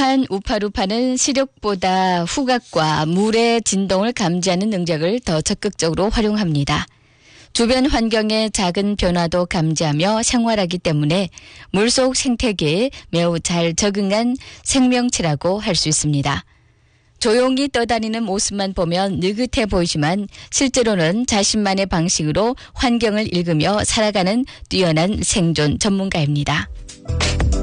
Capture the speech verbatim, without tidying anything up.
이러한 우파루파는 시력보다 후각과 물의 진동을 감지하는 능력을 더 적극적으로 활용합니다. 주변 환경의 작은 변화도 감지하며 생활하기 때문에 물속 생태계에 매우 잘 적응한 생명체라고 할 수 있습니다. 조용히 떠다니는 모습만 보면 느긋해 보이지만 실제로는 자신만의 방식으로 환경을 읽으며 살아가는 뛰어난 생존 전문가입니다.